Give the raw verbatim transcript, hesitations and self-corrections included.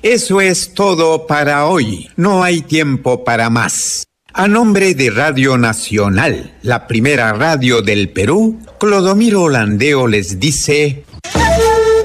Eso es todo para hoy. No hay tiempo para más. A nombre de Radio Nacional, la primera radio del Perú, Clodomiro Landeo les dice...